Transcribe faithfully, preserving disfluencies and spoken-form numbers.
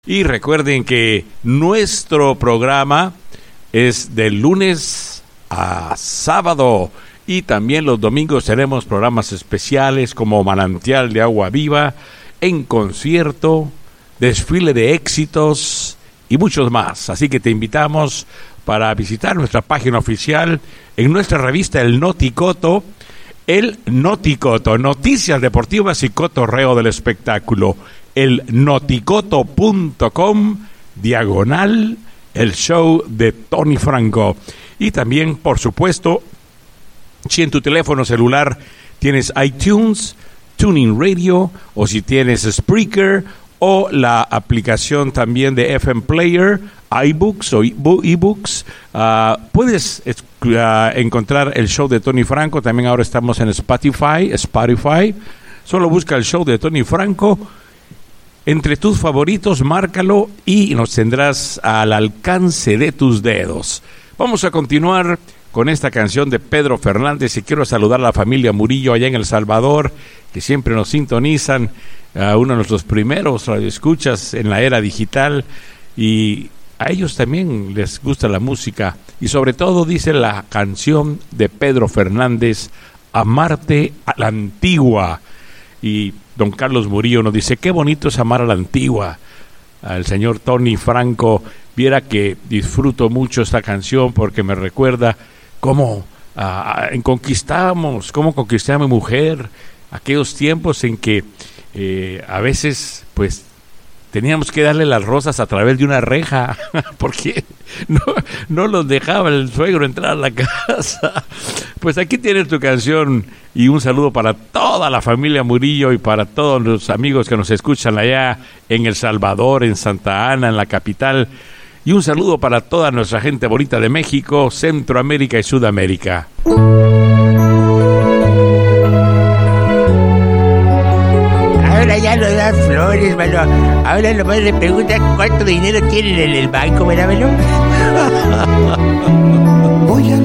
Y recuerden que nuestro programa es de lunes a sábado y también los domingos tenemos programas especiales como Manantial de Agua Viva, En Concierto, Desfile de Éxitos y muchos más. Así que te invitamos para visitar nuestra página oficial en nuestra revista El Noticoto, El Noticoto, noticias deportivas y cotorreo del espectáculo. El noticoto punto com, diagonal, el show de Tony Franco. Y también, por supuesto, si en tu teléfono celular tienes iTunes, TuneIn Radio, o si tienes Spreaker, o la aplicación también de F M Player, iBooks o eBooks, uh, puedes uh, encontrar el show de Tony Franco. También ahora estamos en Spotify, Spotify. Solo busca el show de Tony Franco entre tus favoritos, márcalo y nos tendrás al alcance de tus dedos. Vamos a continuar con esta canción de Pedro Fernández y quiero saludar a la familia Murillo allá en El Salvador, que siempre nos sintonizan, a uno de nuestros primeros radioescuchas en la era digital, y a ellos también les gusta la música y sobre todo dice la canción de Pedro Fernández, Amarte a la Antigua. Y don Carlos Murillo nos dice, qué bonito es amar a la antigua. Al señor Tony Franco, viera que disfruto mucho esta canción porque me recuerda cómo uh, conquistamos, cómo conquisté a mi mujer, aquellos tiempos en que eh, a veces pues teníamos que darle las rosas a través de una reja porque no, no los dejaba el suegro entrar a la casa. Pues aquí tienes tu canción y un saludo para toda la familia Murillo y para todos los amigos que nos escuchan allá en El Salvador, en Santa Ana, en la capital. Y un saludo para toda nuestra gente bonita de México, Centroamérica y Sudamérica. Ahora ya no da flores, mano. Ahora nomás le preguntan cuánto dinero tienen en el banco, ¿verdad, mano?